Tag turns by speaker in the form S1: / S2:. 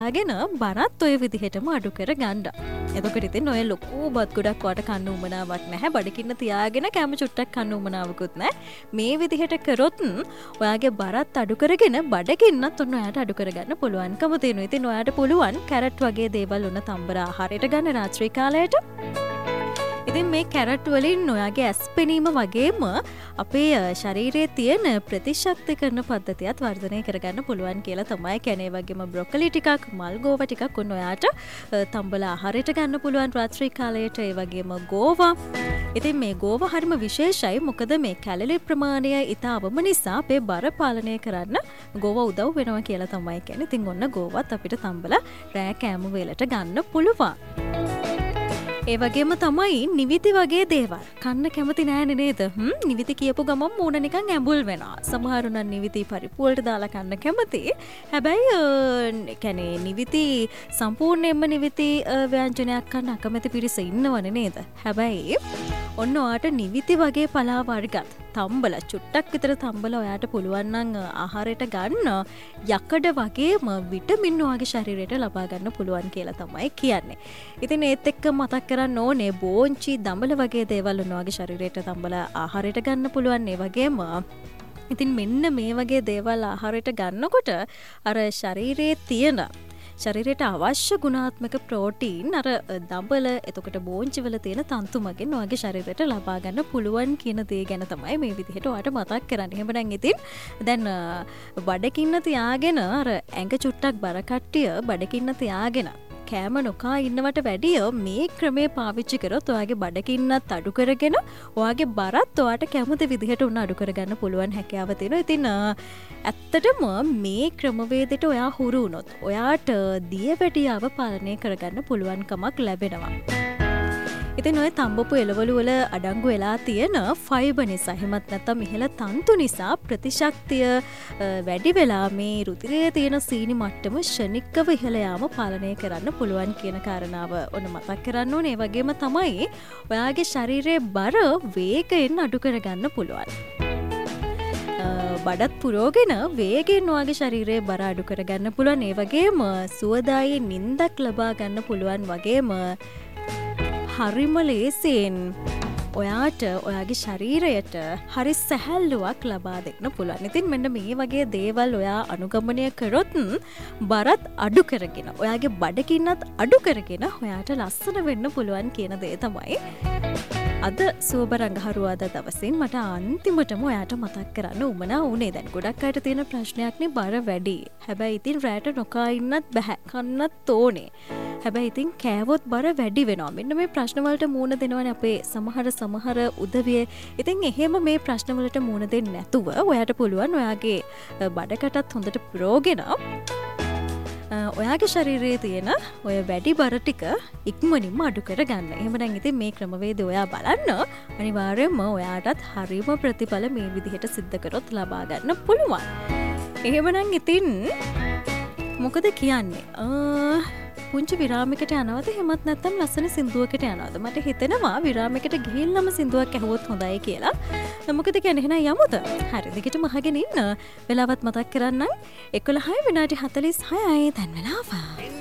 S1: ගෙන බරත් ඔය විදිහටම අඩු කර ගන්න. එතකොට ඉතින් ඔය ලොකු බත් ගොඩක් වට කන්න උමනාවක් නැහැ. බඩකින්න තියාගෙන කැම චුට්ටක් කන්න උමනාවකුත් නැහැ. මේ විදිහට කරොත් ඔයාගේ බරත් අඩු කරගෙන බඩගින්නත් ඔන්න ඔයාට අඩු කරගන්න පුළුවන්කම තියෙනවා. ඉතින් ඔයාට පුළුවන් කැරට් වගේ දේවල් උන තම්බර ආහාරයට ගන්න රාත්‍රී කාලයට. ඉතින් මේ කැරට් වලින් ඔයාගේ ඇස් පෙනීම වගේම අපේ ශරීරයේ තියෙන ප්‍රතිශක්ති කරන පද්ධතියත් වර්ධනය කරගන්න පුළුවන් කියලා තමයි කියන්නේ. වගේම බ්‍රොකොලි ටිකක්, මල් ගෝවා ටිකක් ඔන්න ඔයාට තම්බලා ආහාරයට ගන්න පුළුවන් රාත්‍රී කාලයට. ඒ වගේම ගෝවා. ඉතින් මේ ගෝවා හරිම විශේෂයි. මොකද මේ කැලරි ප්‍රමාණය ඉතාවම නිසා අපේ බර පාලනය කරන්න ගෝවා උදව් වෙනවා කියලා තමයි කියන්නේ. ඉතින් ඔන්න ගෝවත් අපිට තම්බලා රෑ කෑම වේලට ගන්න පුළුවන්. ඒ වගේම තමයි නිවිති වගේ දේවල් කන්න කැමති නෑනේ නේද? නිවිති කියපු ගමන් මූණ නිකන් ඇඹුල් වෙනවා. සමහරු නම් නිවිති පරිප්පු වලට දාලා කන්න කැමති. හැබැයි කියන්නේ නිවිති සම්පූර්ණයෙන්ම නිවිති ව්‍යංජනයක් කන්න අකමැති පිරිස ඉන්නවනේ නේද? හැබැයි ඔන්න ඔයාට නිවිති වගේ පලා වර්ගත් තම්බල චුට්ටක් විතර තම්බල ඔයාට පුළුවන් නම් ආහාරයට ගන්න යකඩ වගේම විටමින් ඔයාගේ ශරීරයට ලබා ගන්න පුළුවන් කියලා තමයි කියන්නේ. ඉතින් ඒත් එක්ක මතක් කරන්න ඕනේ බෝංචි දඹල වගේ දේවල් ඔයාගේ ශරීරයට තම්බලා ආහාරයට ගන්න පුළුවන්. ඒ වගේම ඉතින් මෙන්න මේ වගේ දේවල් ආහාරයට ගන්නකොට අර ශරීරයේ තියෙන ශරීරයට අවශ්‍ය ගුණාත්මක ප්‍රෝටීන් අර දඹල එතකොට බෝංචි වල තියෙන තන්තු මගින් ඔයාගේ ශරීරයට ලබා ගන්න පුළුවන් කියන දේ ගැන තමයි මේ විදිහට ඔයාට මතක් කරන්නේ. එහෙමනම් ඉතින් දැන් බඩකින්න තියාගෙන අර ඇඟ චුට්ටක් බර කට්ටිය බඩකින්න තියාගෙන කෑම නොකා ඉන්නවට වැඩිය මේ ක්‍රමේ පාවිච්චි කරොත් ඔයාගේ බඩකින්නත් අඩු කරගෙන ඔයාගේ බරත් ඔයාට කැමති විදිහට උන අඩු කරගන්න පුළුවන් හැකියාව තියෙනවා. ඉතින් ඇත්තටම මේ ක්‍රමවේදයට ඔයා හුරු වුණොත් ඔයාට දියවැඩියාව පාලනය කරගන්න පුළුවන්කමක් ලැබෙනවා. ඉතින් ඔය තම්බපු එළවලු වල අඩංගු වෙලා තියෙන ෆයිබර් නිසා එහෙමත් නැත්නම් ඉහළ තන්තු නිසා ප්‍රතිශක්තිය වැඩි වෙලා මේ රුධිරයේ තියෙන සීනි මට්ටම ශනිකව ඉහළ යාම පාලනය කරන්න පුළුවන් කියන කාරණාව ඔන්න මතක් කරන්න ඕනේ. ඒ වගේම තමයි ඔයාගේ ශරීරයේ බර වේගයෙන් අඩු කරගන්න පුළුවන්. බඩත් පුරෝගෙන වේගෙන් ඔයාගේ ශරීරයේ බර අඩු කරගන්න පුළුවන්. ඒ වගේම සුවදායි නිින්දක් ලබා ගන්න පුළුවන්. වගේම හරිම ලේසියෙන් ඔයාට ඔයාගේ ශරීරයට හරි සැහැල්ලුවක් ලබා දෙන්න පුළුවන්. ඉතින් මෙන්න මේ වගේ දේවල් ඔයා අනුගමනය කරොත් බරත් අඩු කරගෙන ඔයාගේ බඩකින්නත් අඩු කරගෙන ඔයාට ලස්සන වෙන්න පුළුවන් කියන දේ තමයි අද සුවබ රඟහරුවාදා දවසින් මට අන්තිමටම ඔයාට මතක් කරන්න උමනා වුණේ. දැන් ගොඩක් අයට තියෙන ප්‍රශ්නයක්නේ බර වැඩි. හැබැයි ඉතින් රැට නොකා ඉන්නත් බෑ. කන්නත් ඕනේ. හැබැයි ඉතින් කෑවොත් බර වැඩි වෙනවා. මෙන්න මේ ප්‍රශ්න වලට මුහුණ දෙනවනේ අපේ සමහර උදවිය. ඉතින් එහෙම මේ ප්‍රශ්න වලට මුහුණ දෙන්නේ නැතුව ඔයාට පුළුවන් ඔයාගේ බඩකටත් හොඳට පුරෝගෙන ඔයාගේ ශරීරයේ තියෙන ඔය වැඩි බර ටික ඉක්මනින්ම අඩු කරගන්න. එහෙමනම් ඉතින් මේ ක්‍රමවේදය ඔයා බලන්න අනිවාර්යයෙන්ම ඔයාටත් හරිම ප්‍රතිඵල මේ විදිහට සිද්ධ කරොත් ලබා ගන්න පුළුවන්. එහෙමනම් ඉතින් මොකද කියන්නේ? පුංචි විරාමයකට යනවද එහෙමත් නැත්නම් ලස්සන සින්දුවකට යනවද? මට හිතෙනවා විරාමයකට ගිහිල්ලාම සින්දුවක් ඇහුවොත් හොඳයි කියලා. මොකද කියන්නේ එහෙනම් යමුද? හරි දිගටම අහගෙන ඉන්න. වෙලාවත් මතක් කරන්නම් 11:46යි දැන් වෙලාව.